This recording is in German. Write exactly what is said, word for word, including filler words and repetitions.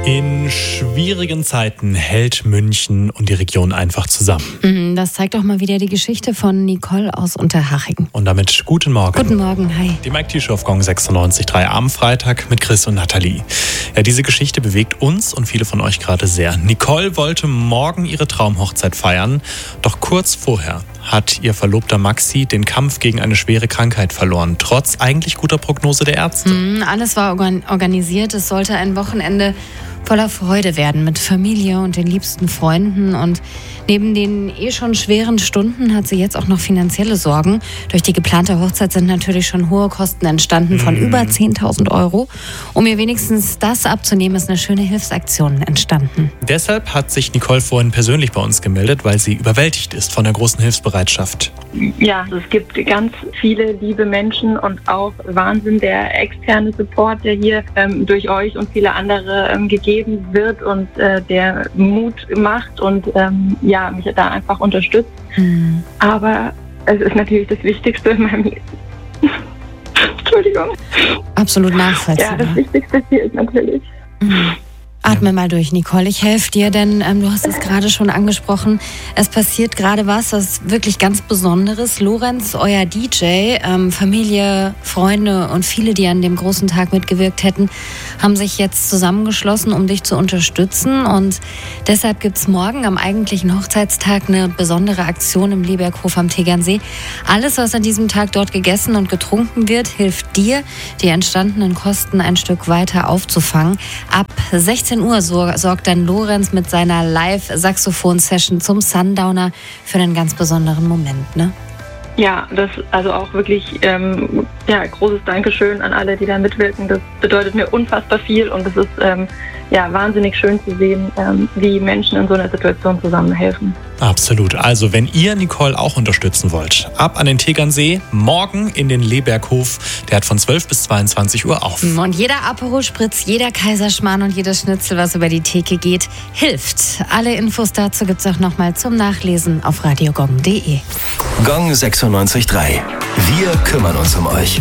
In schwierigen Zeiten hält München und die Region einfach zusammen. Das zeigt auch mal wieder die Geschichte von Nicole aus Unterhaching. Und damit guten Morgen. Guten Morgen, hi. Die Mike T-Show auf Gong sechsundneunzig Komma drei am Freitag mit Chris und Nathalie. Ja, diese Geschichte bewegt uns und viele von euch gerade sehr. Nicole wollte morgen ihre Traumhochzeit feiern, doch kurz vorher hat ihr Verlobter Maxi den Kampf gegen eine schwere Krankheit verloren, trotz eigentlich guter Prognose der Ärzte. Mhm, alles war organ- organisiert. Es sollte ein Wochenende voller Freude werden mit Familie und den liebsten Freunden. Und neben den eh schon schweren Stunden hat sie jetzt auch noch finanzielle Sorgen. Durch die geplante Hochzeit sind natürlich schon hohe Kosten entstanden von mm. über zehntausend Euro. Um ihr wenigstens das abzunehmen, ist eine schöne Hilfsaktion entstanden. Deshalb hat sich Nicole vorhin persönlich bei uns gemeldet, weil sie überwältigt ist von der großen Hilfsbereitschaft. Ja, es gibt ganz viele liebe Menschen und auch Wahnsinn der externe Support, der hier ähm, durch euch und viele andere ähm, gegeben wird und äh, der Mut macht und ähm, ja, mich da einfach unterstützt. Mhm. Aber es ist natürlich das Wichtigste in meinem Leben. Entschuldigung. Absolut nachvollziehbar. Ja, das Wichtigste hier ist natürlich. Mhm. Atme mal durch, Nicole. Ich helfe dir, denn ähm, du hast es gerade schon angesprochen. Es passiert gerade was, was wirklich ganz Besonderes. Lorenz, euer D J, ähm, Familie, Freunde und viele, die an dem großen Tag mitgewirkt hätten, haben sich jetzt zusammengeschlossen, um dich zu unterstützen. Und deshalb gibt es morgen am eigentlichen Hochzeitstag eine besondere Aktion im Leberghof am Tegernsee. Alles, was an diesem Tag dort gegessen und getrunken wird, hilft dir, die entstandenen Kosten ein Stück weiter aufzufangen. Ab sechzehn Uhr sorgt dann Lorenz mit seiner Live-Saxophon-Session zum Sundowner für einen ganz besonderen Moment, ne? Ja, das also auch wirklich ähm, ja, großes Dankeschön an alle, die da mitwirken. Das bedeutet mir unfassbar viel und es ist ähm, ja, wahnsinnig schön zu sehen, ähm, wie Menschen in so einer Situation zusammenhelfen. Absolut. Also wenn ihr Nicole auch unterstützen wollt, ab an den Tegernsee, morgen in den Leberghof. Der hat von zwölf bis zweiundzwanzig Uhr auf. Und jeder Aperol Spritz, jeder Kaiserschmarrn und jedes Schnitzel, was über die Theke geht, hilft. Alle Infos dazu gibt es auch nochmal zum Nachlesen auf radiogong punkt de. Gong sechsundneunzig Komma drei. Wir kümmern uns um euch.